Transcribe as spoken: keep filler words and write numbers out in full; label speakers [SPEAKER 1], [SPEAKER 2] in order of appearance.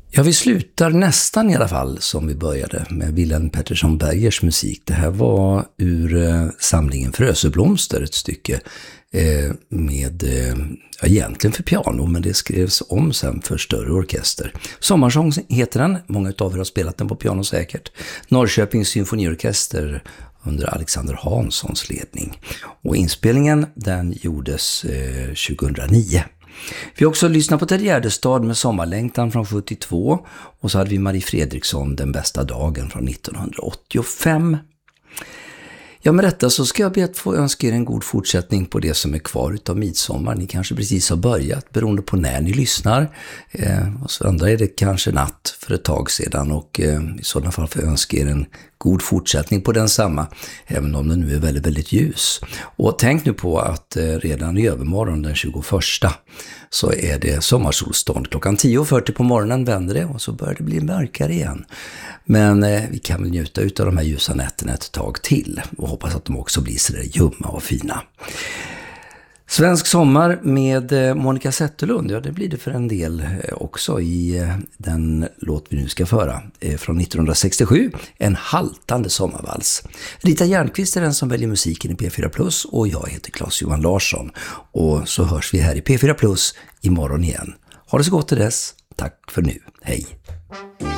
[SPEAKER 1] Ja, vi slutar nästan i alla fall som vi började med Wilhelm Pettersson Bergers musik. Det här var ur eh, samlingen Fröseblomster, ett stycke eh, med, eh, ja, egentligen för piano, men det skrevs om sen för större orkester. Sommarsång heter den, många av er har spelat den på piano säkert. Norrköpings symfoniorkester under Alexander Hanssons ledning. Och inspelningen den gjordes eh, tjugohundranio. Vi har också lyssnat på Ted Gärdestad med Sommarlängtan från sjuttiotvå och så hade vi Marie Fredriksson Den bästa dagen från nittonhundraåttiofem. Ja, med detta så ska jag be att få önska er en god fortsättning på det som är kvar utav midsommar. Ni kanske precis har börjat beroende på när ni lyssnar. Eh, och så andra är det kanske natt för ett tag sedan och eh, i sådana fall får jag önska er en god fortsättning på densamma, även om den nu är väldigt, väldigt ljus. Och tänk nu på att eh, redan i övermorgon den tjugoförsta så är det sommarsolstånd. Klockan tio och fyrtio på morgonen vänder det och så börjar det bli mörkare igen. Men eh, vi kan väl njuta ut av de här ljusa nätterna ett tag till och hoppas att de också blir så där ljumma och fina. Svensk sommar med Monica Zetterlund, ja det blir det för en del också i den låt vi nu ska föra från nittonhundrasextiosju, En haltande sommarvals. Rita Järnqvist är den som väljer musiken i P fyra Plus och jag heter Claes-Johan Larsson och så hörs vi här i P fyra Plus imorgon igen. Ha det så gott till dess, tack för nu, hej!